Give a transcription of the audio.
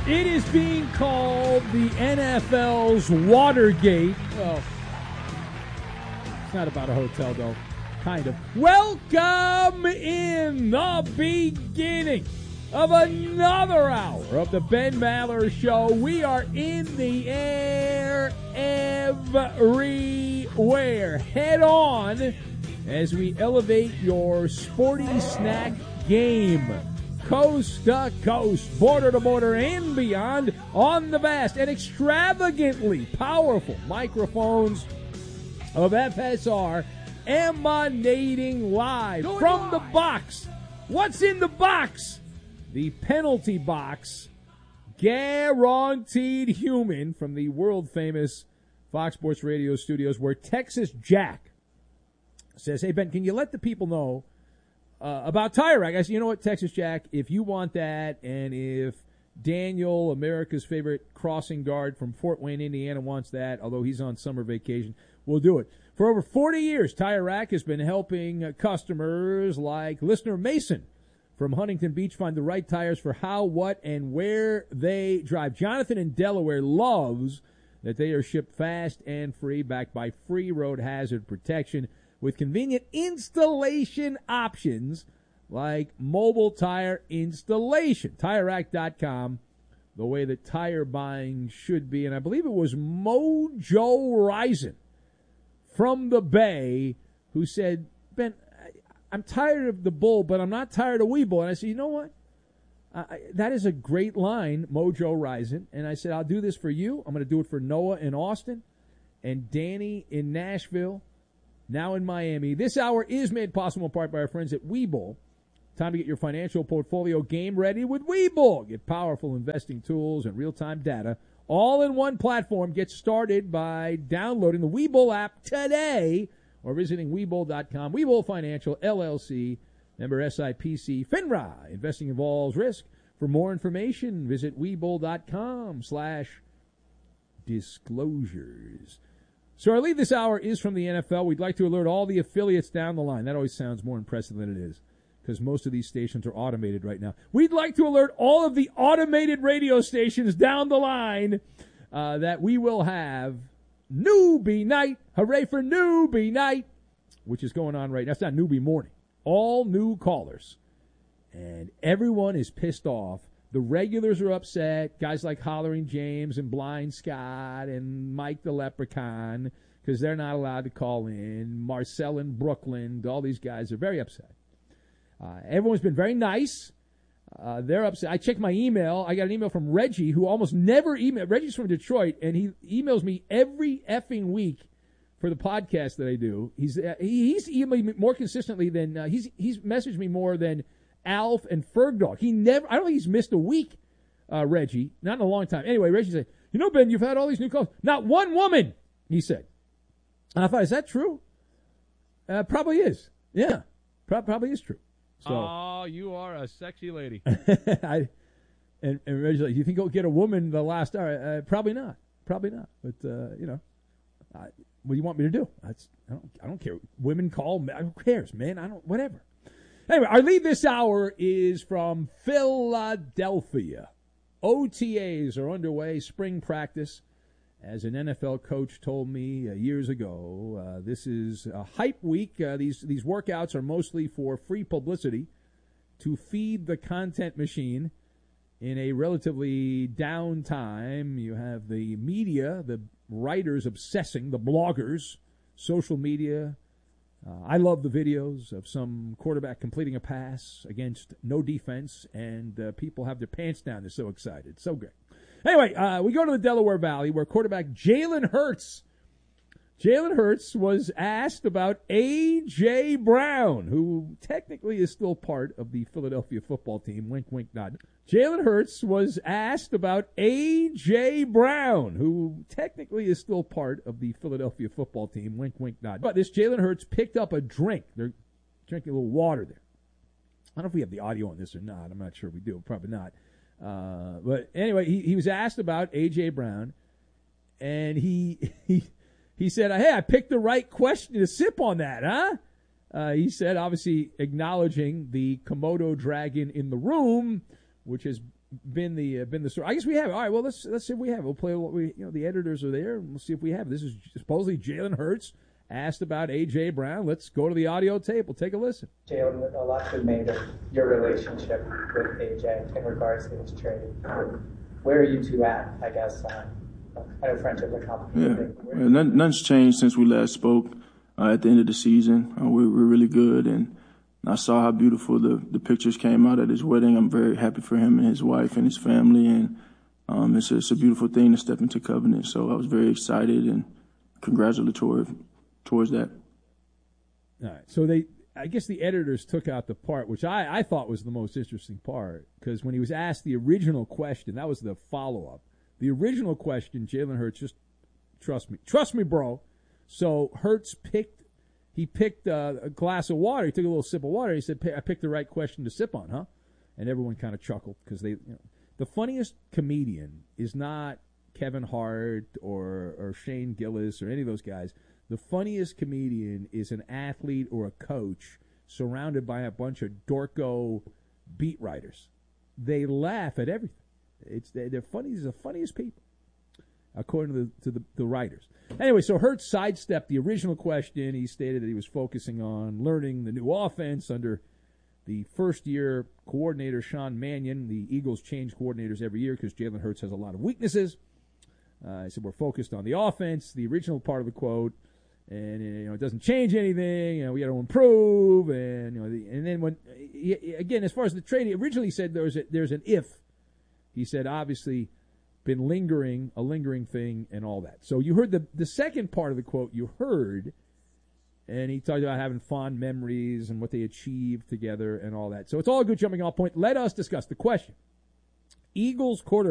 It is being called the NFL's Watergate. Well, it's not about a hotel, though. Kind of. Welcome in the beginning of another hour of the Ben Maller Show. We are in the air everywhere. Head on as we elevate your sporty snack game. Coast to coast, border to border, and beyond on the vast and extravagantly powerful microphones of FSR emanating live from the box. What's in the box? The penalty box. Guaranteed human from the world-famous Fox Sports Radio studios, where Texas Jack says, hey, Ben, can you let the people know about Tire Rack? I said, you know what, Texas Jack, if you want that, and if Daniel, America's favorite crossing guard from Fort Wayne, Indiana, wants that, although he's on summer vacation, we'll do it. For over 40 years, Tire Rack has been helping customers like listener Mason from Huntington Beach find the right tires for how, what, and where they drive. Jonathan in Delaware loves that they are shipped fast and free, backed by free road hazard protection with convenient installation options like mobile tire installation. TireRack.com, the way that tire buying should be. And I believe it was Mojo Rison from the Bay who said, Ben, I'm tired of the bull, but I'm not tired of Weeble. And I said, you know what? That is a great line, Mojo Rison. And I said, I'll do this for you. I'm going to do it for Noah in Austin and Danny in Nashville, now in Miami. This hour is made possible in part by our friends at Webull. Time to get your financial portfolio game ready with Webull. Get powerful investing tools and real-time data all in one platform. Get started by downloading the Webull app today or visiting Webull.com. Webull Financial, LLC, member SIPC, FINRA. Investing involves risk. For more information, visit Webull.com/disclosures. So our lead this hour is from the NFL. We'd like to alert all the affiliates down the line. That always sounds more impressive than it is, because most of these stations are automated right now. We'd like to alert all of the automated radio stations down the line that we will have Newbie Night. Hooray for Newbie Night, which is going on right now. It's not Newbie Morning. All new callers. And everyone is pissed off. The regulars are upset. Guys like Hollering James and Blind Scott and Mike the Leprechaun, because they're not allowed to call in. Marcel in Brooklyn. All these guys are very upset. Everyone's been very nice. They're upset. I checked my email. I got an email from Reggie, who almost never emails. Reggie's from Detroit, and he emails me every effing week for the podcast that I do. He's emailing me more consistently than he's messaged me more than Alf and Fergdog. I don't think he's missed a week, Reggie. Not in a long time. Anyway, Reggie said, you know, Ben, you've had all these new calls. Not one woman, he said. And I thought, is that true? Probably is. Yeah, probably is true. So, oh, you are a sexy lady. and Reggie's like, you think he'll get a woman the last hour? Probably not. But, you know, what do you want me to do? I don't care. Women call me. Who cares, man? Whatever. Anyway, our lead this hour is from Philadelphia. OTAs are underway, spring practice. As an NFL coach told me years ago, this is a hype week. These workouts are mostly for free publicity to feed the content machine in a relatively down time. You have the media, the writers obsessing, the bloggers, social media. I love the videos of some quarterback completing a pass against no defense, and people have their pants down. They're so excited. So great. Anyway, we go to the Delaware Valley, where quarterback Jalen Hurts was asked about A.J. Brown, who technically is still part of the Philadelphia football team. Wink, wink, nod. Jalen Hurts was asked about A.J. Brown, who technically is still part of the Philadelphia football team. Wink, wink, nod. But this Jalen Hurts picked up a drink. They're drinking a little water there. I don't know if we have the audio on this or not. I'm not sure we do. Probably not. But anyway, he was asked about A.J. Brown, and he said, hey, I picked the right question to sip on that, huh? He said, obviously acknowledging the Komodo dragon in the room, which has been the story. I guess we have. All right, well let's see if we have. We'll play what we the editors are there, and we'll see if we have. This is supposedly Jalen Hurts asked about A.J. Brown. Let's go to the audio tape. We'll take a listen. Jalen, a lot's been made of your relationship with A.J. in regards to this trade. Where are you two at, I guess? I know friendship is complicated. Yeah, nothing's changed since we last spoke at the end of the season. We're really good, and I saw how beautiful the pictures came out at his wedding. I'm very happy for him and his wife and his family, and it's a beautiful thing to step into covenant. So I was very excited and congratulatory towards that. All right. So I guess the editors took out the part which I thought was the most interesting part, because when he was asked the original question, that was the follow-up. The original question, Jalen Hurts, just trust me, bro. So Hurts picked a glass of water. He took a little sip of water. He said, I picked the right question to sip on, huh? And everyone kind of chuckled because the funniest comedian is not Kevin Hart or Shane Gillis or any of those guys. The funniest comedian is an athlete or a coach surrounded by a bunch of dorko beat writers. They laugh at everything. They're funny. They're the funniest people, according to the writers. Anyway, so Hurts sidestepped the original question. He stated that he was focusing on learning the new offense under the first-year coordinator, Sean Mannion. The Eagles change coordinators every year because Jalen Hurts has a lot of weaknesses. He said, we're focused on the offense, the original part of the quote, and it doesn't change anything. We got to improve, and and then when again, as far as the trade, he originally said there's an if. He said obviously been a lingering thing, and all that. So you heard the second part of the quote. You heard, and he talked about having fond memories and what they achieved together and all that. So it's all a good jumping off point. Let us discuss the question. Eagles quarterback